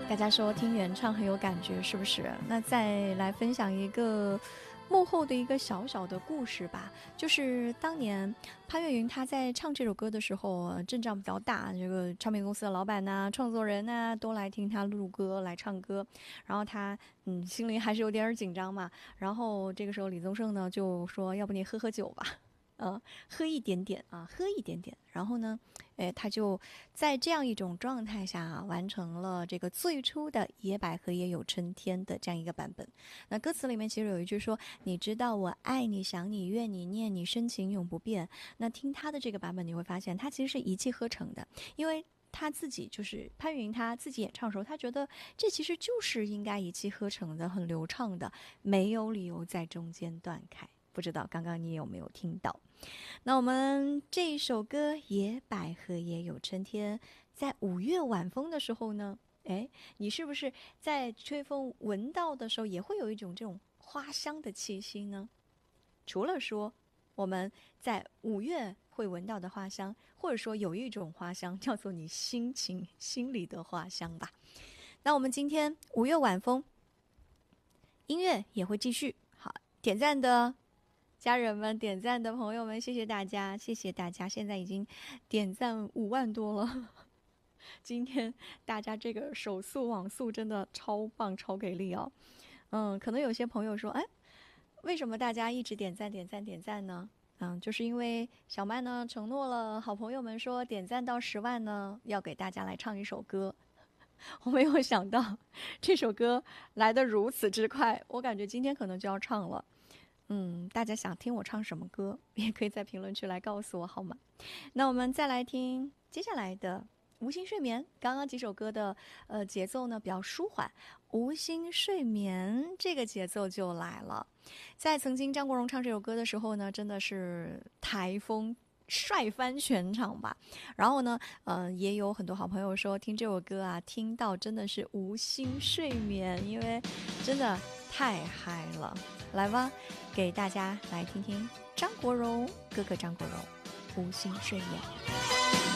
大家说听原唱很有感觉，是不是？那再来分享一个幕后的一个小小的故事吧，就是当年潘越云他在唱这首歌的时候，阵仗比较大，这个唱片公司的老板呐、创作人呐、都来听他录歌、来唱歌，然后他心里还是有点紧张嘛。然后这个时候李宗盛呢就说：“要不你喝喝酒吧。”喝一点点啊，喝一点点，然后呢，他就在这样一种状态下完成了这个最初的“野百合也有春天”的这样一个版本。那歌词里面其实有一句说：“你知道我爱你、想你、怨你、念你，深情永不变。”那听他的这个版本，你会发现他其实是一气呵成的，因为他自己就是潘越云，他自己演唱的时候，他觉得这其实就是应该一气呵成的、很流畅的，没有理由在中间断开。不知道刚刚你有没有听到？那我们这一首歌《野百合也有春天》，在5月晚风的时候呢，你是不是在吹风闻到的时候，也会有一种这种花香的气息呢？除了说我们在5月会闻到的花香，或者说有一种花香叫做你心里的花香吧。那我们今天5月晚风，音乐也会继续。好，点赞的家人们，点赞的朋友们，谢谢大家，谢谢大家！现在已经点赞5万多了。今天大家这个手速网速真的超棒、超给力哦。可能有些朋友说，为什么大家一直点赞呢？就是因为小麦呢承诺了好朋友们说，点赞到10万呢，要给大家来唱一首歌。我没有想到这首歌来得如此之快，我感觉今天可能就要唱了。大家想听我唱什么歌，也可以在评论区来告诉我好吗？那我们再来听接下来的无心睡眠。刚刚几首歌的节奏呢比较舒缓，无心睡眠这个节奏就来了。在曾经张国荣唱这首歌的时候呢，真的是台风帅翻全场吧。然后呢，也有很多好朋友说听这首歌啊，听到真的是无心睡眠，因为真的太嗨了。来吧，给大家来听听张国荣哥哥张国荣无心睡眠。